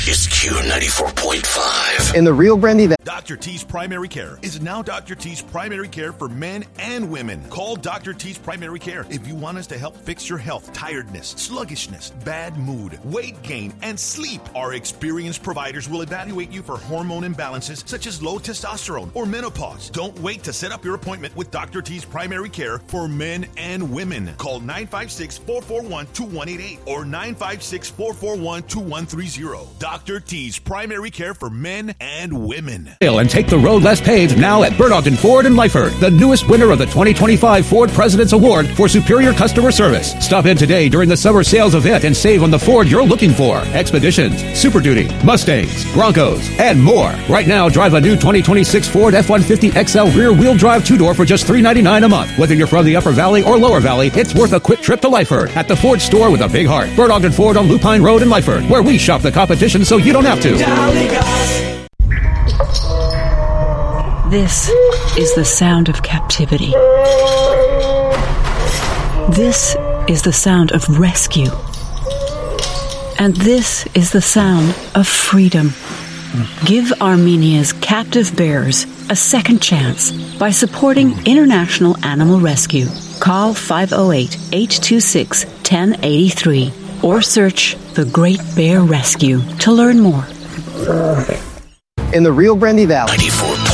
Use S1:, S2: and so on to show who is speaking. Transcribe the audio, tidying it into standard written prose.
S1: is Q94.5.
S2: In the Rio Grande Valley.
S3: Dr. T's Primary Care is now Dr. T's Primary Care for men and women. Call Dr. T's Primary Care if you want us to help fix your health, tiredness, sluggishness, bad mood, weight gain, and sleep. Our experienced providers will evaluate you for hormone imbalances such as low testosterone or menopause. Don't wait to set up your appointment with Dr. T's Primary Care for men and women. Call 956-441-2188 or 956-441-2130. Dr. T's Primary Care for men and women.
S4: And take the road less paved now at Bert Ogden Ford in Lyford, the newest winner of the 2025 Ford President's Award for superior customer service. Stop in today during the summer sales event and save on the Ford you're looking for. Expeditions, Super Duty, Mustangs, Broncos, and more. Right now, drive a new 2026 Ford F-150 XL rear-wheel drive two-door for just $399 a month. Whether you're from the Upper Valley or Lower Valley, it's worth a quick trip to Lyford at the Ford store with a big heart. Bert Ogden Ford on Lupine Road in Lyford, where we shop the competition so you don't have to.
S5: This is the sound of captivity. This is the sound of rescue. And this is the sound of freedom. Give Armenia's captive bears a second chance by supporting International Animal Rescue. Call 508-826-1083 or search The Great Bear Rescue to learn more.
S2: In the Rio Grande Valley.
S1: 94.